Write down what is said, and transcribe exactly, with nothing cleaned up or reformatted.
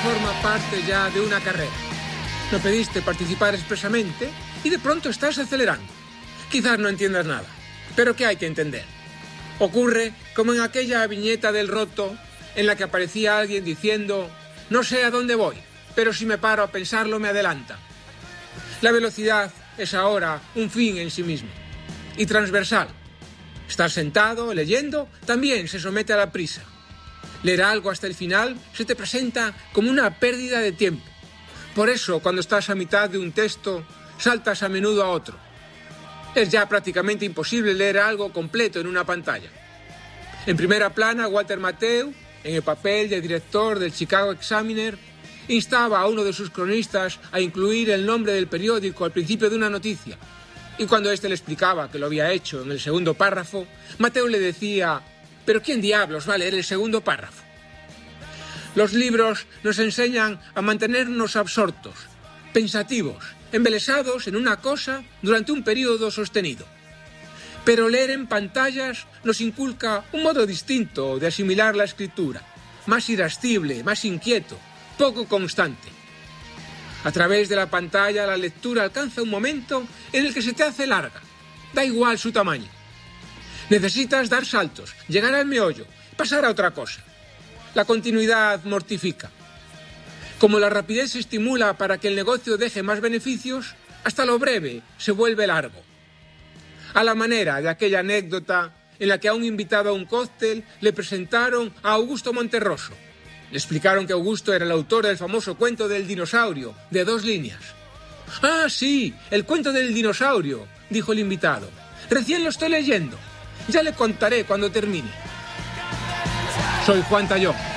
forma parte ya de una carrera. No pediste participar expresamente y de pronto estás acelerando. Quizás no entiendas nada, pero ¿qué hay que entender? Ocurre como en aquella viñeta del Roto en la que aparecía alguien diciendo: no sé a dónde voy, pero si me paro a pensarlo me adelanta. La velocidad es ahora un fin en sí mismo y transversal. Estar sentado, leyendo, también se somete a la prisa. Leer algo hasta el final se te presenta como una pérdida de tiempo. Por eso, cuando estás a mitad de un texto, saltas a menudo a otro. Es ya prácticamente imposible leer algo completo en una pantalla. En primera plana, Walter Matthau, en el papel de director del Chicago Examiner, instaba a uno de sus cronistas a incluir el nombre del periódico al principio de una noticia. Y cuando éste le explicaba que lo había hecho en el segundo párrafo, Matthau le decía: ¿pero quién diablos va a leer el segundo párrafo? Los libros nos enseñan a mantenernos absortos, pensativos, embelesados en una cosa durante un periodo sostenido. Pero leer en pantallas nos inculca un modo distinto de asimilar la escritura, más irascible, más inquieto, poco constante. A través de la pantalla la lectura alcanza un momento en el que se te hace larga, da igual su tamaño. Necesitas dar saltos, llegar al meollo, pasar a otra cosa. La continuidad mortifica. Como la rapidez se estimula para que el negocio deje más beneficios, hasta lo breve se vuelve largo. A la manera de aquella anécdota en la que a un invitado a un cóctel le presentaron a Augusto Monterroso. Le explicaron que Augusto era el autor del famoso cuento del dinosaurio, de dos líneas. «Ah, sí, el cuento del dinosaurio», dijo el invitado. «Recién lo estoy leyendo. Ya le contaré cuando termine». Soy Juan Tallón.